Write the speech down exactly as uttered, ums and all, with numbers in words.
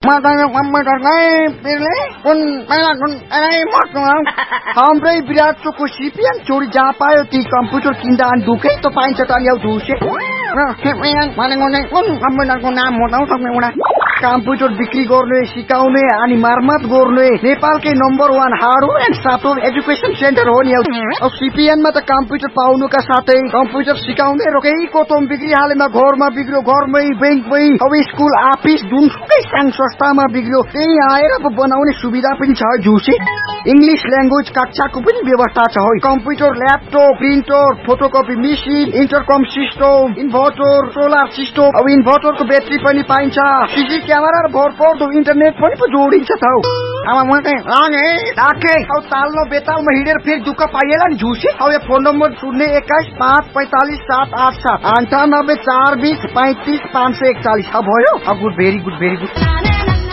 Matanya komputer kai pilih kun malah kun ai mot ngau. Hamrai virat को CPN चोरी जहाँ पायो ती कम्प्युटर किन्दा अनि दुकै त पाइन्छ त अनि धुसे र सीपीएन भनेको नै कुन कम्प्युटरको नाम बताउ सक्ने एउटा कम्प्युटर बिक्री गर्ने सिकाउने अनि मर्मत गर्ने नेपालकै number one hardware and software education centre हो नि अब सीपीएन मा त कम्प्युटर पाउनुका साथै कम्प्युटर सिकाउने र केही कोतम बिक्री हालेमा घरमा बिग्रियो घरमै बैंकमै अब स्कुल अफिस जुनसुकै संघ संस्थामा बिग्रियो त्यही आएर बनाउने सुविधा पनि छ जुसे इंग्लिश ल्याङ्ग्वेज कक्षाको पनि व्यवस्था छ है computer laptop printer photocopy machine इन्टरकम system inverter solar system अब इन्भर्टरको ब्याट्री पनि पाइन्छ सीसी क्यामेरा र भरपर्दो इन्टरनेट पनि पो जोडिन्छ त अब म चाहिँ लागे राखे अब ताल्नो बेतालमा हिँडेर फेरि दुःख पाइएला नि झुसे अब यो फोन नम्बर शून्य एक्काइस पाँच पैंतालीस सात आठ सात अन्ठानब्बे चार बीस पैंतीस पाँच सौ एकचालीस अब भयो अब good very good very good